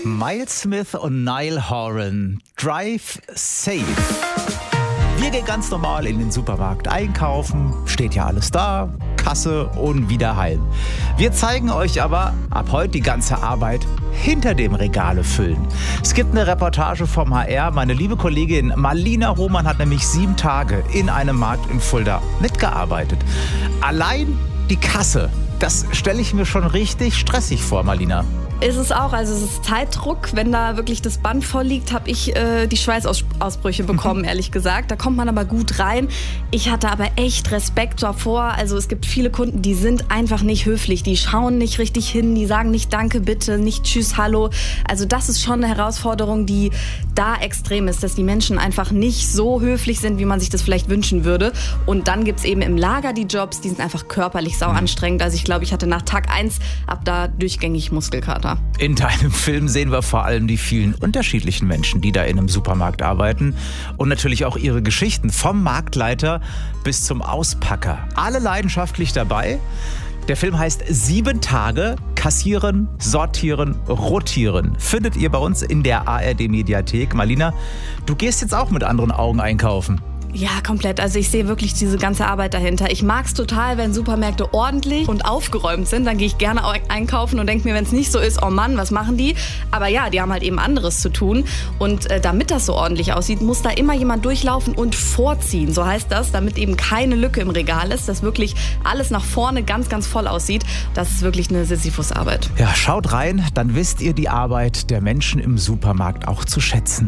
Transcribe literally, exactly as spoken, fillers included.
Miles Smith und Niall Horan, Drive Safe. Wir gehen ganz normal in den Supermarkt einkaufen, steht ja alles da, Kasse und wieder heim. Wir zeigen euch aber ab heute die ganze Arbeit hinter dem Regale füllen. Es gibt eine Reportage vom H R. Meine liebe Kollegin Marlina Roman hat nämlich sieben Tage in einem Markt in Fulda mitgearbeitet. Allein die Kasse, das stelle ich mir schon richtig stressig vor, Marlina. Ist es auch, also es ist Zeitdruck. Wenn da wirklich das Band voll liegt, habe ich äh, die Schweißausbrüche bekommen, mhm. ehrlich gesagt. Da kommt man aber gut rein. Ich hatte aber echt Respekt davor. Also es gibt viele Kunden, die sind einfach nicht höflich. Die schauen nicht richtig hin, die sagen nicht Danke, bitte, nicht Tschüss, Hallo. Also das ist schon eine Herausforderung, die da extrem ist, dass die Menschen einfach nicht so höflich sind, wie man sich das vielleicht wünschen würde. Und dann gibt es eben im Lager die Jobs, die sind einfach körperlich sau anstrengend. Also ich glaube, ich hatte nach Tag eins ab da durchgängig Muskelkater. In deinem Film sehen wir vor allem die vielen unterschiedlichen Menschen, die da in einem Supermarkt arbeiten und natürlich auch ihre Geschichten vom Marktleiter bis zum Auspacker. Alle leidenschaftlich dabei. Der Film heißt Sieben Tage, Kassieren, Sortieren, Rotieren. Findet ihr bei uns in der A R D-Mediathek. Marlina, du gehst jetzt auch mit anderen Augen einkaufen. Ja, komplett. Also ich sehe wirklich diese ganze Arbeit dahinter. Ich mag es total, wenn Supermärkte ordentlich und aufgeräumt sind. Dann gehe ich gerne einkaufen und denke mir, wenn es nicht so ist, oh Mann, was machen die? Aber ja, die haben halt eben anderes zu tun. Und äh, damit das so ordentlich aussieht, muss da immer jemand durchlaufen und vorziehen. So heißt das, damit eben keine Lücke im Regal ist, dass wirklich alles nach vorne ganz, ganz voll aussieht. Das ist wirklich eine Sisyphus-Arbeit. Ja, schaut rein, dann wisst ihr die Arbeit der Menschen im Supermarkt auch zu schätzen.